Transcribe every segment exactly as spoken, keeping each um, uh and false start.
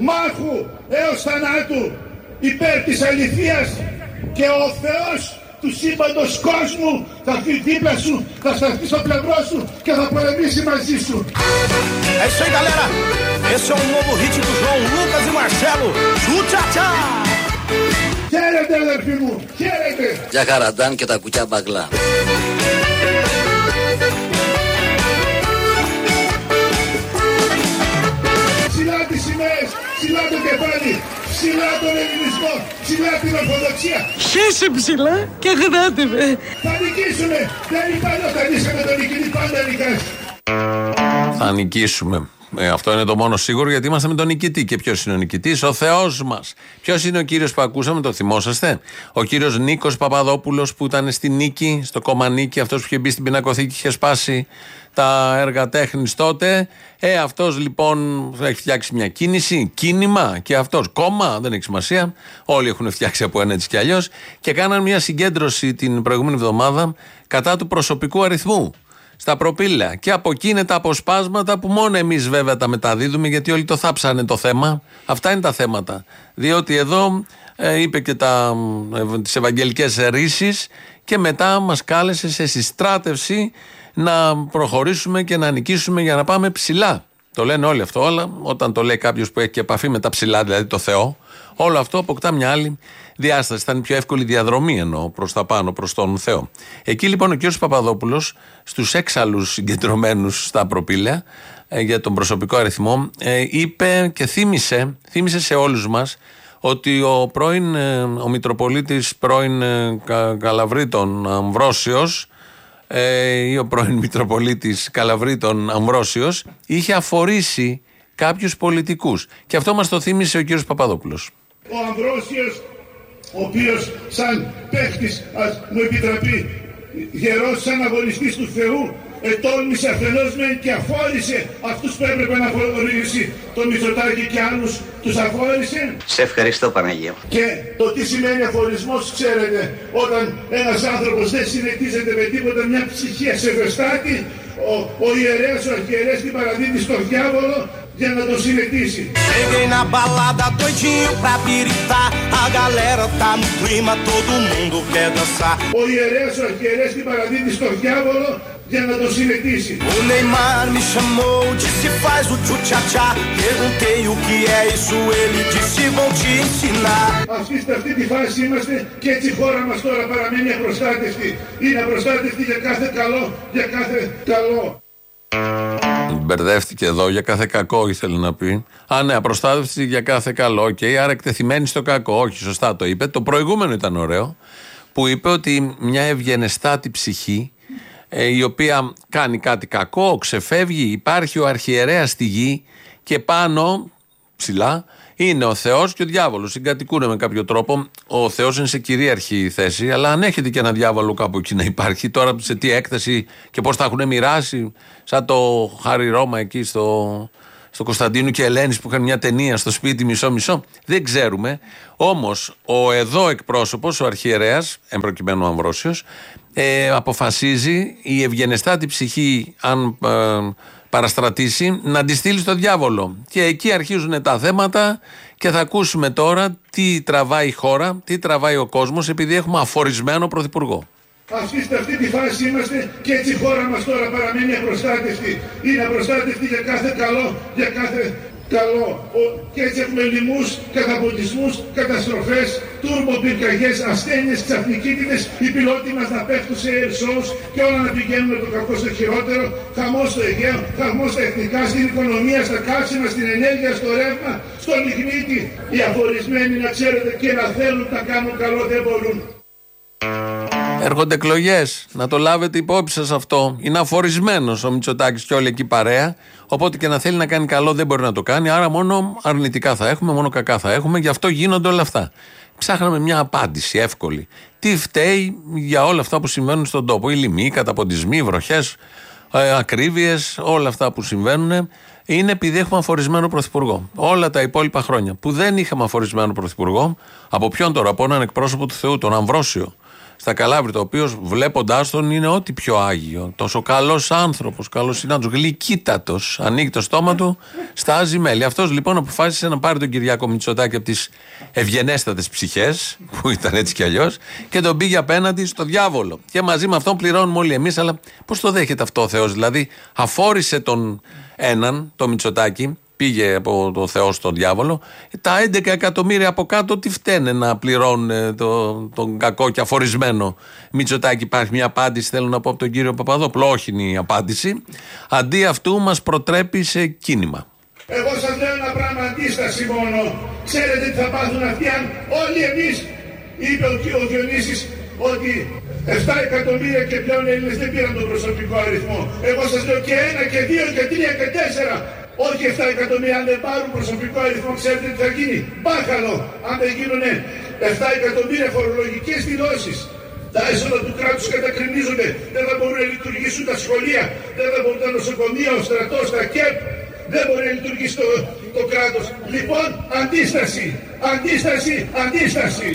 μάχου έως θανάτου υπέρ της αληθείας και ο Θεός του σύμπαντος κόσμου θα έρθει δίπλα σου, θα σταθεί στο πλευρό σου και θα πολεμήσει μαζί σου. É isso aí, galera. Esse é o novo hit do João Lucas e Marcelo. Tchau-tchau. Χαίρετε αδερφοί μου, χαίρετε. Για χαραντάν και τα κουκιά μπαγκλά. Ψηλά τις σημαίες, ψηλά το κεφάλι, ψηλά τον ελληνισμό, ψηλά την ορθοδοξία. Χέσε ψηλά και γράτε με. Θα νικήσουμε, δεν υπάρχει όταν νήσαμε τον νικητή, πάντα νικάς. Θα νικήσουμε. Ε, αυτό είναι το μόνο σίγουρο, γιατί είμαστε με τον νικητή. Και ποιος είναι ο νικητής? Ο Θεός μας. Ποιος είναι ο κύριος που ακούσαμε, το θυμόσαστε? Ο κύριος Νίκος Παπαδόπουλος, που ήταν στη Νίκη, στο κόμμα Νίκη, αυτός που είχε μπει στην πινακοθήκη και είχε σπάσει τα έργα τέχνης τότε. Ε, αυτός λοιπόν έχει φτιάξει μια κίνηση, κίνημα, και αυτός κόμμα, δεν έχει σημασία. Όλοι έχουν φτιάξει από ένα έτσι κι αλλιώς. Και κάναν μια συγκέντρωση την προηγούμενη εβδομάδα κατά του προσωπικού αριθμού στα προπήλαια. Και από εκεί είναι τα αποσπάσματα που μόνο εμείς βέβαια τα μεταδίδουμε, γιατί όλοι το θάψανε το θέμα. Αυτά είναι τα θέματα. Διότι εδώ ε, είπε και τα, ε, τις ευαγγελικές ρίσεις και μετά μας κάλεσε σε συστράτευση να προχωρήσουμε και να νικήσουμε για να πάμε ψηλά. Το λένε όλοι αυτό, αλλά όταν το λέει κάποιος που έχει και επαφή με τα ψηλά, δηλαδή το Θεό, όλο αυτό αποκτά μια άλλη διάσταση. Θα είναι πιο εύκολη διαδρομή, εννοώ, προς τα πάνω, προς τον Θεό. Εκεί λοιπόν ο κ. Παπαδόπουλος, στους έξαλλους συγκεντρωμένους στα προπήλαια ε, για τον προσωπικό αριθμό, ε, είπε και θύμισε, θύμισε σε όλους μας ότι ο πρώην, ε, ο Μητροπολίτης πρώην ε, Κα, Καλαβρίτων Αμβρόσιος, ή ο πρώην Μητροπολίτης Καλαβρίτων Αμβρόσιος, είχε αφορήσει κάποιους πολιτικούς. Και αυτό μας το θύμισε ο κύριος Παπαδόπουλος. Ο Αμβρόσιος, ο οποίος σαν παίχτης, ας μου επιτραπεί, γερός σαν αγωνιστής του Θεού, ετόλμησε αφενός μεν και αφόρησε αυτούς που έπρεπε να αφορήσει, τον Μητσοτάκη και άλλους τους αφόρησε. Σε ευχαριστώ, Παναγία. Και το τι σημαίνει αφορισμός, ξέρετε, όταν ένας άνθρωπος δεν συνεχίζεται με τίποτα, μια ψυχή ασεβεστάτη, ο, ο ιερέας, ο αρχιερέας την παραδίδει στον διάβολο για να το συνετίσει. Cheguei na balada doidinho pra piritar. A galera tá no clima, todo mundo quer dançar. Ο ιερέας, ο αρχιερέας την παραδίδει στον διάβολο για να το συνετίσει. O Neymar me chamou, disse faz o tchu-tcha-tcha. Perguntei o que é isso, ele disse vou te ensinar. Αυτή, σε αυτή τη φάση είμαστε και έτσι η χώρα μας τώρα παραμένει απροστάτευτη. Είναι απροστάτευτη για κάθε καλό, για κάθε καλό. Μπερδεύτηκε εδώ, για κάθε κακό ήθελε να πει. Α, ναι, απροστάτευτη για κάθε καλό. Οκ, okay, άρα εκτεθειμένη στο κακό. Όχι, σωστά το είπε. Το προηγούμενο ήταν ωραίο, που είπε ότι μια ευγενεστάτη ψυχή, ε, η οποία κάνει κάτι κακό, ξεφεύγει, υπάρχει ο αρχιερέας στη γη και πάνω, ψηλά, είναι ο Θεός και ο διάβολος. Συγκατοικούν με κάποιο τρόπο. Ο Θεός είναι σε κυρίαρχη θέση, αλλά αν έχετε και ένα διάβολο κάπου εκεί να υπάρχει, τώρα σε τι έκταση και πώς θα έχουν μοιράσει, σαν το Χάρη Ρώμα εκεί στο, στο Κωνσταντίνου και Ελένης που είχαν μια ταινία στο σπίτι μισό-μισό. Δεν ξέρουμε. Όμως ο εδώ εκπρόσωπος, ο αρχιερέας, εν προκειμένου Αμβρόσιος, ε, αποφασίζει η ευγενεστάτη ψυχή, αν ε, παραστρατήσει, να τη στείλει στο διάβολο. Και εκεί αρχίζουν τα θέματα και θα ακούσουμε τώρα τι τραβάει η χώρα, τι τραβάει ο κόσμος, επειδή έχουμε αφορισμένο πρωθυπουργό. Αυτή, σε αυτή τη φάση είμαστε και έτσι η χώρα μας τώρα παραμένει απροστάτευτη. Είναι απροστάτευτη για κάθε καλό, για κάθε καλό. Ο, και έτσι έχουμε λοιμούς, καταποντισμούς, καταστροφές, τουρμποπυρκαγιές, ασθένειες, ξαφνικίτιδες, οι πιλότοι μας να πέφτουν σε air shows και όλα να πηγαίνουν από το κακό στο χειρότερο, χαμός στο Αιγαίο, χαμός στα εθνικά, στην οικονομία, στα καύσιμα, στην ενέργεια, στο ρεύμα, στον λιγνίτη. Οι αφορισμένοι, να ξέρετε, και να θέλουν να κάνουν καλό δεν μπορούν. Έρχονται εκλογές. Να το λάβετε υπόψη σας αυτό. Είναι αφορισμένος ο Μητσοτάκης και όλη εκεί παρέα. Οπότε και να θέλει να κάνει καλό δεν μπορεί να το κάνει. Άρα μόνο αρνητικά θα έχουμε, μόνο κακά θα έχουμε. Γι' αυτό γίνονται όλα αυτά. Ψάχναμε μια απάντηση εύκολη. Τι φταίει για όλα αυτά που συμβαίνουν στον τόπο? Οι λοιμοί, οι καταποντισμοί, οι βροχές, ε, ακρίβειες, όλα αυτά που συμβαίνουν. Είναι επειδή έχουμε αφορισμένο πρωθυπουργό. Όλα τα υπόλοιπα χρόνια που δεν είχαμε αφορισμένο πρωθυπουργό, από ποιον τώρα? Από έναν εκπρόσωπο του Θεού, τον Αμβρόσιο. στα Καλάβρητα, ο οποίος βλέποντάς τον είναι ό,τι πιο άγιο. Τόσο καλός άνθρωπος, καλός συνάδελφος, γλυκύτατος. Ανοίγει το στόμα του, στάζει μέλι. Αυτός λοιπόν αποφάσισε να πάρει τον Κυριάκο Μητσοτάκη από τις ευγενέστατες ψυχές, που ήταν έτσι κι αλλιώς, και τον πήγε απέναντι στο διάβολο. Και μαζί με αυτόν πληρώνουμε όλοι εμείς, αλλά πώς το δέχεται αυτό ο Θεός? Δηλαδή, αφόρησε τον έναν, το Μητσοτάκη, πήγε από το Θεό στον διάβολο, τα έντεκα εκατομμύρια από κάτω τι φταίνε να πληρώνουν το, τον κακό και αφορισμένο Μητσοτάκη? Υπάρχει μια απάντηση, θέλω να πω, από τον κύριο Παπαδόπουλο? Όχι είναι η απάντηση. Αντί αυτού μας προτρέπει σε κίνημα. Εγώ σας λέω ένα πράγμα, αντίσταση μόνο. Ξέρετε τι θα πάθουν αυτοί αν όλοι εμείς, είπε ο, ο Διονύσης, ότι επτά εκατομμύρια και πλέον Έλληνες δεν πήραν τον προσωπικό αριθμό. Εγώ σας λέω και ένα και δύο και τρία και τέσσερα. Όχι επτά εκατομμύρια, αν δεν πάρουν προσωπικό αριθμό, ξέρετε τι θα γίνει? Μπάχαλο, αν δεν γίνουν επτά εκατομμύρια φορολογικές δηλώσεις. Τα έσοδα του κράτους κατακρινίζονται, δεν θα μπορούν να λειτουργήσουν τα σχολεία, δεν θα μπορούν τα νοσοκομεία, ο στρατός, τα ΚΕΠ, δεν μπορεί να λειτουργήσει το, το κράτος. Λοιπόν, αντίσταση, αντίσταση, αντίσταση.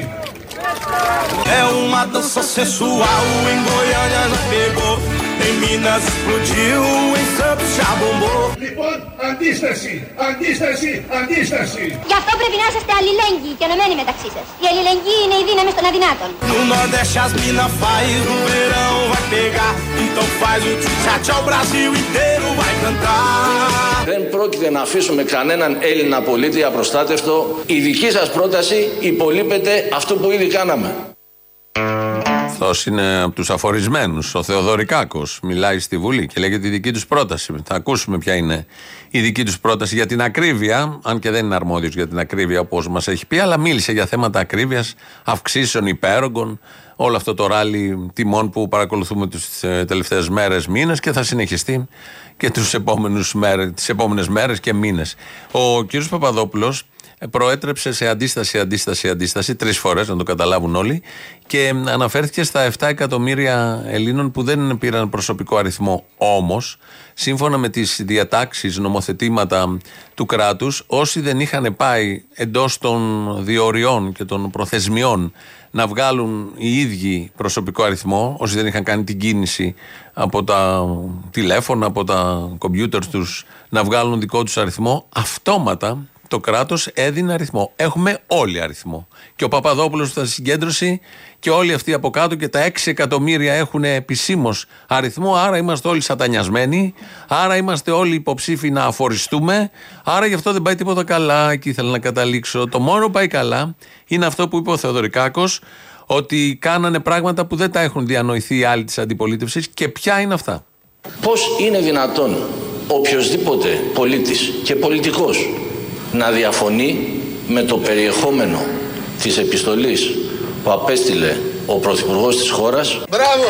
É uma dança sensual, em Goiânia já pegou, em Minas explodiu, em Santos já bombou. Λοιπόν, αντίσταση, αντίσταση, αντίσταση. Γι' αυτό πρέπει να είσαστε αλληλέγγυοι και ενωμένοι μεταξύ σας. Η αλληλεγγύη είναι η δύναμη των αδυνάτων. No Nordeste as mina faz, no verão vai pegar, então faz o tchutchá, o Brasil inteiro vai cantar. Δεν πρόκειται να αφήσουμε κανέναν Έλληνα πολίτη απροστάτευτο. Η δική σας πρόταση υπολείπεται αυτό που ήδη κάναμε. Αυτός είναι από τους αφορισμένους, ο Θεοδωρικάκος. Μιλάει στη Βουλή και λέγεται η δική τους πρόταση. Θα ακούσουμε ποια είναι η δική τους πρόταση για την ακρίβεια, αν και δεν είναι αρμόδιος για την ακρίβεια όπως μας έχει πει, αλλά μίλησε για θέματα ακρίβειας, αυξήσεων υπέρογκων, όλο αυτό το ράλι τιμών που παρακολουθούμε τις τελευταίες μέρες, μήνες και θα συνεχιστεί και τους επόμενους μέρες, τις επόμενες μέρες και μήνες. Ο κ. Παπαδόπουλος προέτρεψε σε αντίσταση, αντίσταση, αντίσταση τρεις φορές, να το καταλάβουν όλοι, και αναφέρθηκε στα επτά εκατομμύρια Ελλήνων που δεν πήραν προσωπικό αριθμό. Όμως, σύμφωνα με τις διατάξεις, νομοθετήματα του κράτους, όσοι δεν είχαν πάει εντός των διοριών και των προθεσμιών να βγάλουν οι ίδιοι προσωπικό αριθμό, όσοι δεν είχαν κάνει την κίνηση από τα τηλέφωνα, από τα κομπιούτερ τους να βγάλουν δικό τους αριθμό, αυτόματα το κράτος έδινε αριθμό. Έχουμε όλοι αριθμό. Και ο Παπαδόπουλος θα συγκέντρωση και όλοι αυτοί από κάτω και τα έξι εκατομμύρια έχουν επισήμως αριθμό. Άρα είμαστε όλοι σατανιασμένοι. Άρα είμαστε όλοι υποψήφοι να αφοριστούμε. Άρα γι' αυτό δεν πάει τίποτα καλά. Εκεί ήθελα να καταλήξω. Το μόνο που πάει καλά είναι αυτό που είπε ο Θεοδωρικάκος, ότι κάνανε πράγματα που δεν τα έχουν διανοηθεί οι άλλοι της αντιπολίτευσης. Και ποια είναι αυτά? Πώς είναι δυνατόν οποιοσδήποτε πολίτης και πολιτικός να διαφωνεί με το περιεχόμενο της επιστολής που απέστειλε ο Πρωθυπουργός της χώρας? Μπράβο!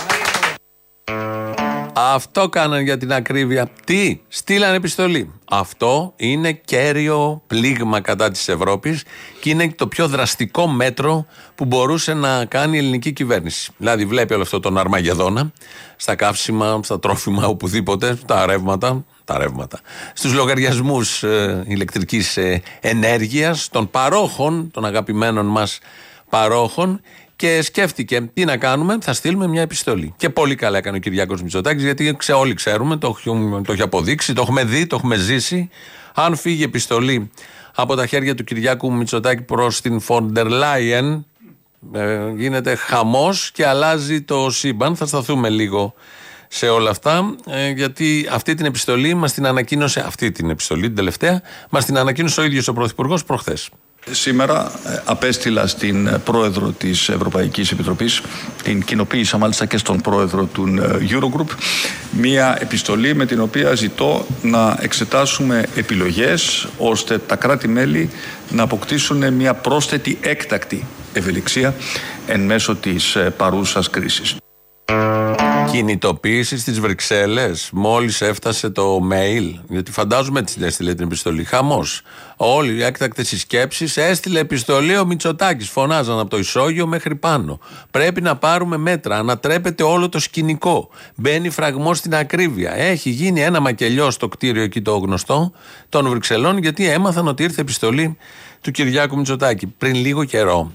Αυτό κάνανε για την ακρίβεια. Τι? Στείλανε επιστολή. Αυτό είναι κέριο πλήγμα κατά της Ευρώπης και είναι το πιο δραστικό μέτρο που μπορούσε να κάνει η ελληνική κυβέρνηση. Δηλαδή βλέπει όλο αυτό τον Αρμαγεδόνα στα καύσιμα, στα τρόφιμα, οπουδήποτε, τα ρεύματα, τα ρεύματα στους λογαριασμούς ε, ηλεκτρικής ε, ενέργειας των παρόχων, των αγαπημένων μας παρόχων, και σκέφτηκε τι να κάνουμε, θα στείλουμε μια επιστολή. Και πολύ καλά έκανε ο Κυριάκος Μητσοτάκης, γιατί ξε, όλοι ξέρουμε, το, το έχει αποδείξει, το έχουμε δει, το έχουμε ζήσει. Αν φύγει επιστολή από τα χέρια του Κυριάκου Μητσοτάκη προς την Φόντερ Λάιεν, ε, γίνεται χαμός και αλλάζει το σύμπαν. Θα σταθούμε λίγο σε όλα αυτά, ε, γιατί αυτή την επιστολή μας την ανακοίνωσε, αυτή την επιστολή, την τελευταία, μας την ανακοίνωσε ο ίδιος ο Πρωθυπουργός προχθές. Σήμερα απέστειλα στην πρόεδρο της Ευρωπαϊκής Επιτροπής, την κοινοποίησα μάλιστα και στον πρόεδρο του Eurogroup, μία επιστολή με την οποία ζητώ να εξετάσουμε επιλογές ώστε τα κράτη-μέλη να αποκτήσουν μια πρόσθετη έκτακτη ευελιξία εν μέσω της παρούσας κρίσης. Κινητοποίηση στις Βρυξέλλες. Μόλις έφτασε το mail, γιατί φαντάζομαι τι έστειλε την επιστολή. Χαμός. Όλοι οι έκτακτες συσκέψεις, έστειλε επιστολή ο Μητσοτάκης. Φωνάζαν από το ισόγειο μέχρι πάνω. Πρέπει να πάρουμε μέτρα. Ανατρέπεται όλο το σκηνικό. Μπαίνει φραγμός στην ακρίβεια. Έχει γίνει ένα μακελιό στο κτίριο εκεί το γνωστό των Βρυξελών, γιατί έμαθαν ότι ήρθε επιστολή του Κυριάκου Μητσοτάκη πριν λίγο καιρό.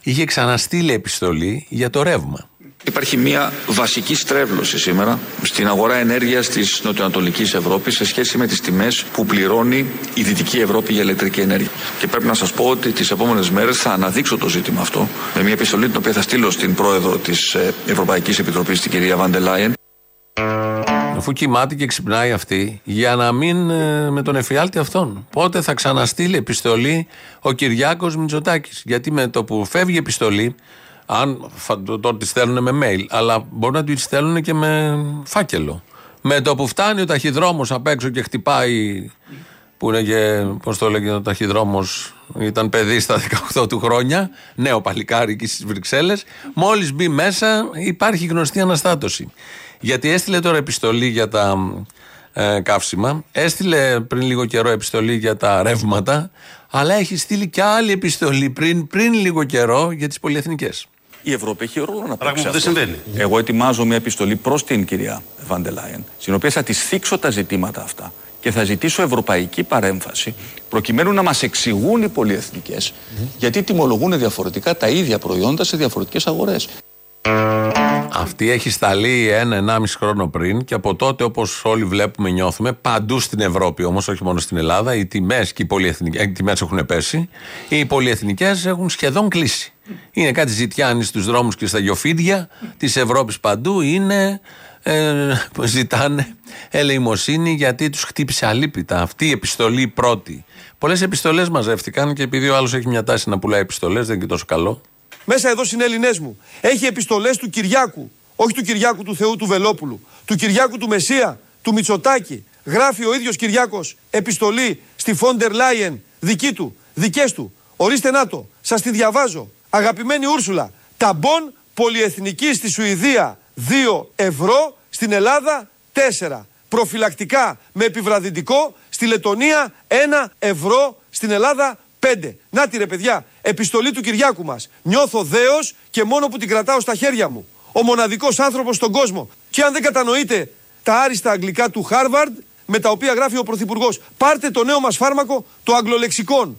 είχε ξαναστείλει επιστολή για το ρεύμα. Υπάρχει μια βασική στρέβλωση σήμερα στην αγορά ενέργειας της νοτιοανατολικής Ευρώπης σε σχέση με τις τιμές που πληρώνει η Δυτική Ευρώπη για ηλεκτρική ενέργεια. Και πρέπει να σας πω ότι τις επόμενες μέρες θα αναδείξω το ζήτημα αυτό με μια επιστολή την οποία θα στείλω στην πρόεδρο της Ευρωπαϊκής Επιτροπής, την κυρία Βαν ντερ Λάιεν. Αφού κοιμάται και ξυπνάει αυτή, για να μην ε, με τον εφιάλτη αυτόν. Πότε θα ξαναστείλει επιστολή ο Κυριάκος Μητσοτάκης? Γιατί με το που φεύγει η επιστολή, αν τώρα τη στέλνουν με mail, αλλά μπορεί να τη στέλνουν και με φάκελο. Με το που φτάνει ο ταχυδρόμος απ' έξω και χτυπάει, που είναι και, πώς το λέγεται ο ταχυδρόμος, ήταν παιδί στα δεκαοκτώ του χρόνια, νέο παλικάρι εκεί στις Βρυξέλλες, μόλις μπει μέσα υπάρχει γνωστή αναστάτωση. Γιατί έστειλε τώρα επιστολή για τα ε, καύσιμα, έστειλε πριν λίγο καιρό επιστολή για τα ρεύματα, αλλά έχει στείλει και άλλη επιστολή πριν, πριν λίγο καιρό για τις πολυεθνικές. Η Ευρώπη έχει ρόλο να παίξει. Πράγμα που δεν συμβαίνει. Εγώ ετοιμάζω μια επιστολή προς την κυρία Βαν ντερ Λάιεν, στην οποία θα της θίξω τα ζητήματα αυτά και θα ζητήσω ευρωπαϊκή παρέμβαση, προκειμένου να μας εξηγούν οι πολυεθνικές mm-hmm. γιατί τιμολογούν διαφορετικά τα ίδια προϊόντα σε διαφορετικές αγορές. Αυτή έχει σταλεί ένα-ενάμιση χρόνο πριν και από τότε, όπως όλοι βλέπουμε, νιώθουμε, παντού στην Ευρώπη όμως, όχι μόνο στην Ελλάδα, οι τιμές και οι πολυεθνικές, οι τιμές έχουν πέσει, οι πολυεθνικές έχουν σχεδόν κλείσει. Είναι κάτι ζητιάνοι στους δρόμους και στα γιοφίδια της Ευρώπης παντού, είναι, ε, ζητάνε ελεημοσύνη γιατί τους χτύπησε αλίπητα αυτή η επιστολή πρώτη. Πολλές επιστολές μαζεύτηκαν και επειδή ο άλλος έχει μια τάση να πουλάει επιστολές, δεν είναι και τόσο καλό. Μέσα εδώ συνέλληνές μου έχει επιστολές του Κυριάκου, όχι του Κυριάκου του Θεού του Βελόπουλου, του Κυριάκου του Μεσσία, του Μητσοτάκη. Γράφει ο ίδιος Κυριάκος επιστολή στη Βαν ντερ Λάιεν, δική του, δικές του. Ορίστε να το, σας τη διαβάζω. Αγαπημένη Ούρσουλα, ταμπον πολυεθνική στη Σουηδία δύο ευρώ, στην Ελλάδα τέσσερα. Προφυλακτικά με επιβραδυντικό στη Λετονία ένα ευρώ, στην Ελλάδα πέντε. Να τη ρε παιδιά, επιστολή του Κυριάκου μας. Νιώθω δέος και μόνο που την κρατάω στα χέρια μου. Ο μοναδικός άνθρωπος στον κόσμο. Και αν δεν κατανοείτε τα άριστα αγγλικά του Χάρβαρντ, με τα οποία γράφει ο Πρωθυπουργός, πάρτε το νέο μας φάρμακο, το αγγλολεξικόν.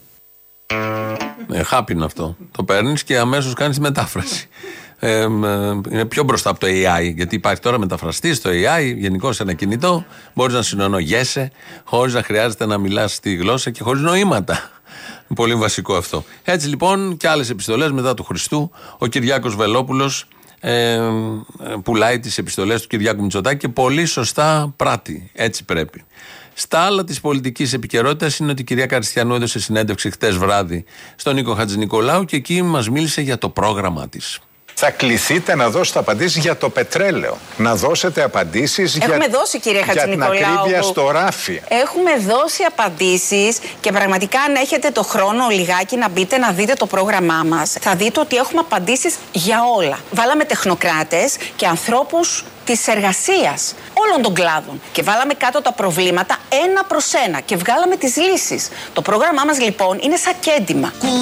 Ε, χάπιν αυτό. Το παίρνεις και αμέσως κάνεις τη μετάφραση. Ε, ε, είναι πιο μπροστά από το έι άι, γιατί υπάρχει τώρα μεταφραστή στο έι άι, γενικώς ένα κινητό, μπορείς να συνονογέσαι χωρίς να χρειάζεται να μιλάς τη γλώσσα και χωρίς νοήματα. Πολύ βασικό αυτό. Έτσι λοιπόν και άλλες επιστολές μετά του Χριστού, ο Κυριάκος Βελόπουλος ε, ε, πουλάει τις επιστολές του Κυριάκου Μητσοτάκη και πολύ σωστά πράττει. Έτσι πρέπει. Στα άλλα της πολιτικής επικαιρότητας είναι ότι η κυρία Καριστιανού έδωσε συνέντευξη χτες βράδυ στον Νίκο Χατζηνικολάου και εκεί μας μίλησε για το πρόγραμμά της. Θα κληθείτε να δώσετε απαντήσεις για το πετρέλαιο. Να δώσετε απαντήσεις για, δώσει, κύριε για την ακρίβεια στο ράφι. Έχουμε δώσει απαντήσεις και πραγματικά αν έχετε το χρόνο λιγάκι να μπείτε να δείτε το πρόγραμμά μας, θα δείτε ότι έχουμε απαντήσεις για όλα. Βάλαμε τεχνοκράτες και ανθρώπους της εργασίας όλων των κλάδων και βάλαμε κάτω τα προβλήματα ένα προς ένα και βγάλαμε τις λύσεις. Το πρόγραμμά μας λοιπόν είναι σαν κέντημα.